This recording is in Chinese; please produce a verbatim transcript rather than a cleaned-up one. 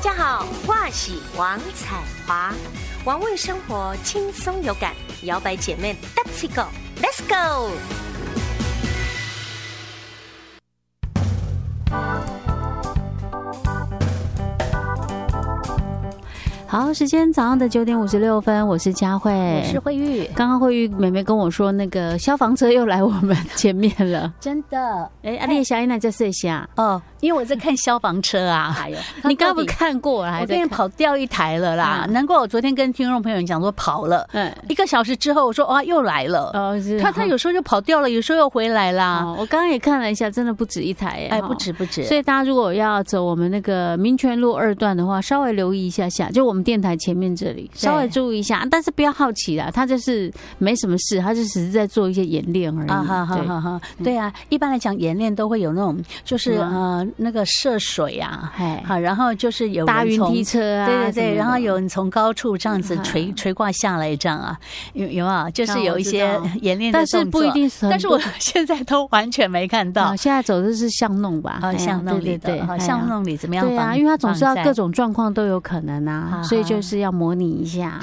家好，我是王彩华，玩味生活轻松有感，摇摆姐妹搭起 go，Let's go。 好，时间早上的九点五十六分，我是佳慧， 我是慧玉。 刚刚慧玉妹妹跟我说，那个消防车又来我们前面了， 真的。 哎，阿丽小姨奶在试一下哦，因为我在看消防车啊。哎呦， 你刚刚不看过了？ 我昨天跑掉一台了啦，难怪我昨天跟听众朋友讲说跑了，嗯，一个小时之后我说哇又来了。哦，是。他他有时候就跑掉了，有时候又回来啦。 我刚刚也看了一下，真的不止一台哎，不止不止。 所以大家如果要走我们那个民权路二段的话，稍微留意一下下，就我们电台前面这里稍微注意一下，但是不要好奇啦，他就是没什么事，他就只是在做一些演练而已。啊哈哈哈哈！对啊，一般来讲演练都会有那种就是呃那个涉水啊，好，然后就是有搭云梯车啊， 对对对，然后有人从高处这样子垂垂挂下来这样啊，有有啊，就是有一些演练的动作， 但是不一定是， 但是我现在都完全没看到。 现在走的是巷弄吧？ 啊，巷弄里的，巷弄里怎么样？ 对啊，因为他总是要各种状况都有可能啊，所以就是要模拟一下。